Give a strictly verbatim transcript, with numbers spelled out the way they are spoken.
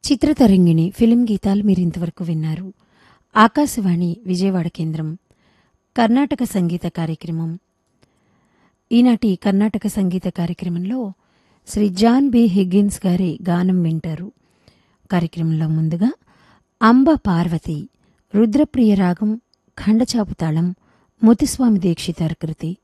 Chitratarangini film గీతాలు మీరింతవరకు విన్నారు. ఆకాశవాణి విజయవాడ కేంద్రం కర్ణాటక సంగీత కార్యక్రమం. ఈనాటి కర్ణాటక సంగీత కార్యక్రమంలో శ్రీ జాన్ బి హిగ్గిన్స్ గారి గానం వింటారు. కార్యక్రమంలో ముందుగా అంబ పార్వతి రుద్రప్రియ రాగం ఖండచాపు తాళం ముత్తుస్వామి దీక్షితార్ కృతి.